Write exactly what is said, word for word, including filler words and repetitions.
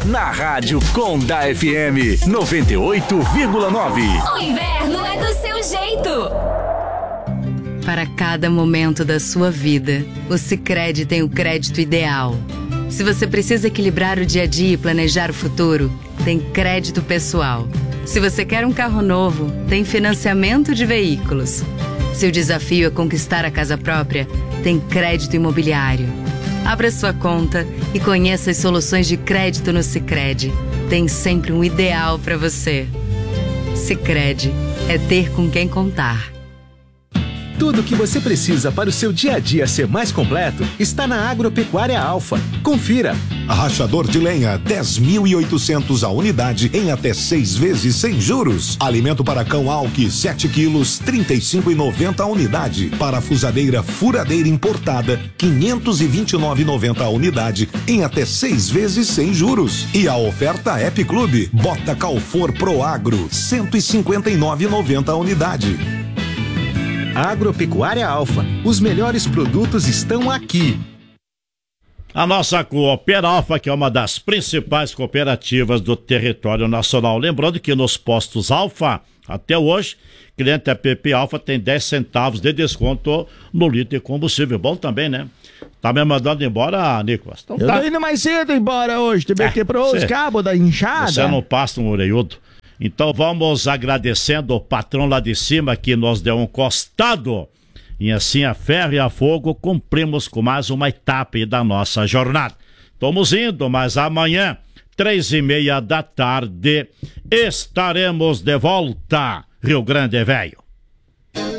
na Rádio Conda F M noventa e oito vírgula nove. O inverno é do seu jeito. Para cada momento da sua vida, o Sicredi tem o crédito ideal. Se você precisa equilibrar o dia a dia e planejar o futuro, tem crédito pessoal. Se você quer um carro novo, tem financiamento de veículos. Se o desafio é conquistar a casa própria, tem crédito imobiliário. Abra sua conta e conheça as soluções de crédito no Sicredi. Tem sempre um ideal para você. Sicredi é ter com quem contar. Tudo o que você precisa para o seu dia a dia ser mais completo está na Agropecuária Alfa. Confira. Rachador de lenha, dez mil e oitocentos a unidade em até seis vezes sem juros. Alimento para cão Alck, sete quilos, trinta e cinco reais e noventa a unidade. Parafusadeira furadeira importada, quinhentos e vinte e nove reais e noventa a unidade em até seis vezes sem juros. E a oferta App Clube, bota Calfor Pro Agro, cento e cinquenta e nove reais e noventa a unidade. Agropecuária Alfa, os melhores produtos estão aqui. A nossa Cooper Alfa, que é uma das principais cooperativas do território nacional. Lembrando que nos postos Alfa, até hoje, cliente app Alfa tem dez centavos de desconto no litro de combustível. Bom também, né? Tá me mandando embora, Nicolas? Então, Eu tá. tô indo mais cedo embora hoje, também é, quebrou os cabos da enxada. Você não passa um orelhudo. Então vamos agradecendo o patrão lá de cima que nos deu um costado. E assim, a ferro e a fogo, cumprimos com mais uma etapa aí da nossa jornada. Estamos indo, mas amanhã, três e meia da tarde, estaremos de volta. Rio Grande é velho.